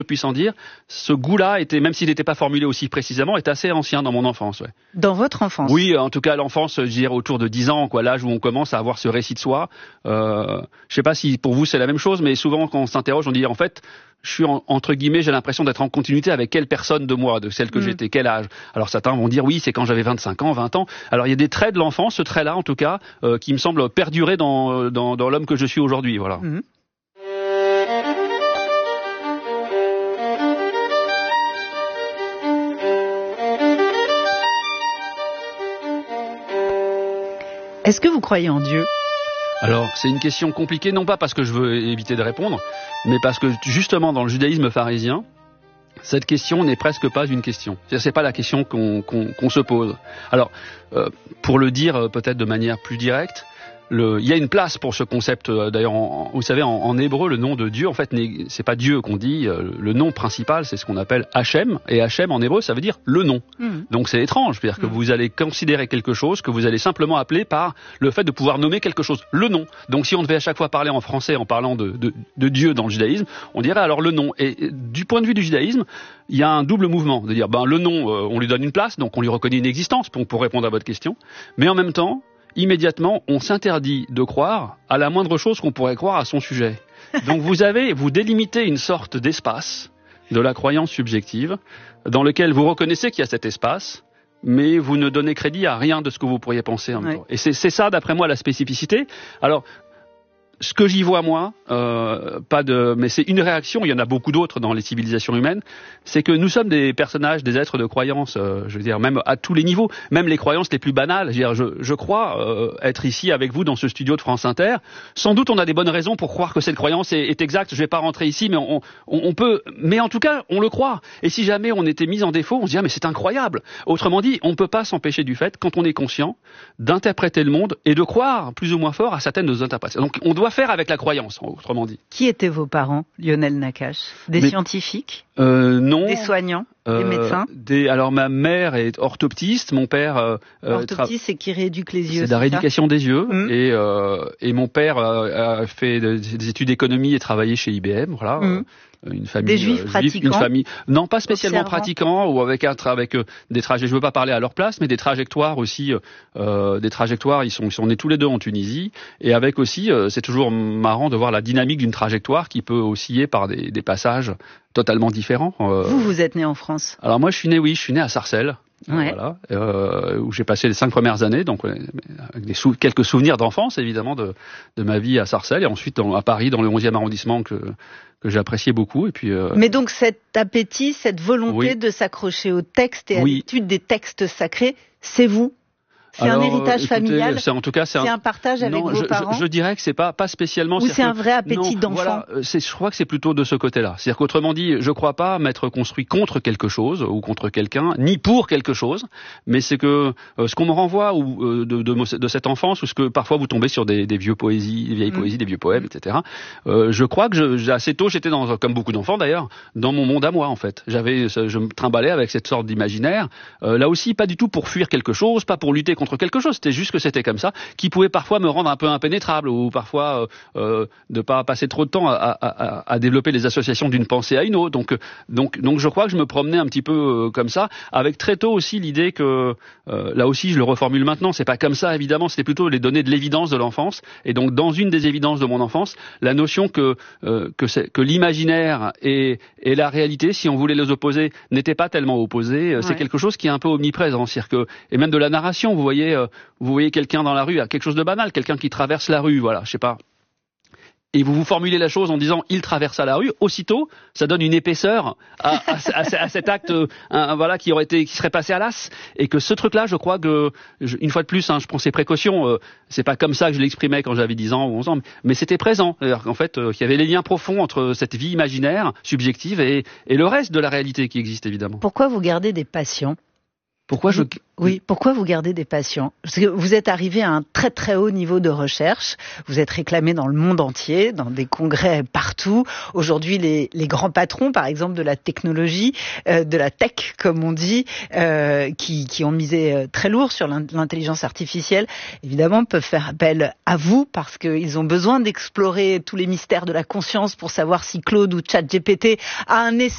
puisse en dire, ce goût-là était, même s'il n'était pas formulé aussi précisément, est assez ancien dans mon enfance. Ouais. Dans votre enfance? Oui, en tout cas l'enfance, je dirais autour de 10 ans, quoi, l'âge où on commence à avoir ce récit de soi. Je sais pas si pour vous c'est la même chose, mais souvent quand on s'interroge, on dit en fait, je suis entre guillemets, j'ai l'impression d'être en continuité avec quelle personne de moi, de celle que j'étais, quel âge. Alors certains vont dire oui, c'est quand j'avais 25 ans, 20 ans. Alors il y a des traits de l'enfance, ce trait-là en tout cas, qui me semble perdurer dans l'homme que je suis aujourd'hui. Voilà. Est-ce que vous croyez en Dieu? Alors, c'est une question compliquée, non pas parce que je veux éviter de répondre, mais parce que justement dans le judaïsme pharisien, cette question n'est presque pas une question. C'est pas la question qu'on se pose. Alors, pour le dire peut-être de manière plus directe, il y a une place pour ce concept. D'ailleurs, vous savez, en hébreu, le nom de Dieu, en fait, c'est pas Dieu qu'on dit. Le nom principal, c'est ce qu'on appelle Hachem. Et Hachem, en hébreu, ça veut dire le nom. Donc, c'est étrange. C'est-à-dire que vous allez considérer quelque chose que vous allez simplement appeler par le fait de pouvoir nommer quelque chose. Le nom. Donc, si on devait à chaque fois parler en français en parlant de Dieu dans le judaïsme, on dirait alors le nom. Et du point de vue du judaïsme, il y a un double mouvement. De dire, le nom, on lui donne une place, donc on lui reconnaît une existence pour répondre à votre question. Mais en même temps, immédiatement, on s'interdit de croire à la moindre chose qu'on pourrait croire à son sujet. Donc vous délimitez une sorte d'espace de la croyance subjective dans lequel vous reconnaissez qu'il y a cet espace, mais vous ne donnez crédit à rien de ce que vous pourriez penser en même temps. Et c'est ça, d'après moi, la spécificité. Alors, ce que j'y vois, moi, mais c'est une réaction, il y en a beaucoup d'autres dans les civilisations humaines, c'est que nous sommes des personnages, des êtres de croyance, je veux dire, même à tous les niveaux, même les croyances les plus banales. Je crois être ici avec vous dans ce studio de France Inter. Sans doute, on a des bonnes raisons pour croire que cette croyance est exacte. Je vais pas rentrer ici, mais on peut, mais en tout cas, on le croit. Et si jamais on était mis en défaut, on se dit, mais c'est incroyable. Autrement dit, on peut pas s'empêcher du fait, quand on est conscient, d'interpréter le monde et de croire plus ou moins fort à certaines de nos interprétations. Donc, on doit faire avec la croyance, autrement dit. Qui étaient vos parents, Lionel Nakache? Des scientifiques? Non. Des soignants? Des médecins? Alors ma mère est orthoptiste, mon père... orthoptiste, c'est qui rééduque les yeux. C'est de la rééducation des yeux. Et mon père a fait des études d'économie et travaillé chez IBM, voilà. Une famille, des juifs pratiquants, une famille, non pas spécialement pratiquants, ou avec des trajets, je veux pas parler à leur place, mais des trajectoires aussi, des trajectoires, ils sont nés tous les deux en Tunisie, et avec aussi, c'est toujours marrant de voir la dynamique d'une trajectoire qui peut osciller par des passages totalement différents. Vous êtes né en France? Alors moi je suis né à Sarcelles. Voilà, où j'ai passé les 5 premières années, donc avec quelques souvenirs d'enfance évidemment de ma vie à Sarcelles, et ensuite à Paris dans le 11e arrondissement que j'appréciais beaucoup. Et puis mais donc cet appétit, cette volonté de s'accrocher au texte et à l'étude des textes sacrés, c'est vous? C'est un héritage familial? C'est un partage avec vos parents? Je dirais que c'est pas spécialement. Ou c'est un vrai appétit d'enfant? Voilà, je crois que c'est plutôt de ce côté-là. C'est-à-dire qu'autrement dit, je crois pas m'être construit contre quelque chose ou contre quelqu'un, ni pour quelque chose, mais c'est que ce qu'on me renvoie de cette enfance, ou ce que parfois vous tombez sur des vieilles poésies, des vieux poèmes, etc. Je crois que assez tôt, j'étais comme beaucoup d'enfants d'ailleurs, dans mon monde à moi en fait. Je me trimballais avec cette sorte d'imaginaire. Là aussi, pas du tout pour fuir quelque chose, pas pour lutter contre quelque chose, c'était juste que c'était comme ça, qui pouvait parfois me rendre un peu impénétrable, ou parfois de pas passer trop de temps à développer les associations d'une pensée à une autre. Donc je crois que je me promenais un petit peu comme ça, avec très tôt aussi l'idée que, là aussi je le reformule maintenant, c'est pas comme ça évidemment, c'était plutôt les données de l'évidence de l'enfance, et donc dans une des évidences de mon enfance, la notion que l'imaginaire et la réalité, si on voulait les opposer, n'étaient pas tellement opposés, c'est quelque chose qui est un peu omniprésent, c'est-à-dire que, et même de la narration, vous voyez quelqu'un dans la rue, quelque chose de banal, quelqu'un qui traverse la rue, voilà, je sais pas. Et vous formulez la chose en disant il traverse à la rue, aussitôt ça donne une épaisseur à cet acte qui serait passé à l'as, et que ce truc-là, je crois que une fois de plus, je prends ces précautions, c'est pas comme ça que je l'exprimais quand j'avais 10 ans ou 11 ans, mais c'était présent. C'est-à-dire qu'en fait, il y avait les liens profonds entre cette vie imaginaire, subjective, et le reste de la réalité qui existe évidemment. Pourquoi vous gardez des patients? Pourquoi vous gardez des patients? Parce que vous êtes arrivé à un très très haut niveau de recherche, vous êtes réclamé dans le monde entier, dans des congrès partout. Aujourd'hui, les grands patrons, par exemple, de la technologie, de la tech, comme on dit, qui ont misé très lourd sur l'intelligence artificielle, évidemment, peuvent faire appel à vous parce qu'ils ont besoin d'explorer tous les mystères de la conscience pour savoir si Claude ou ChatGPT a un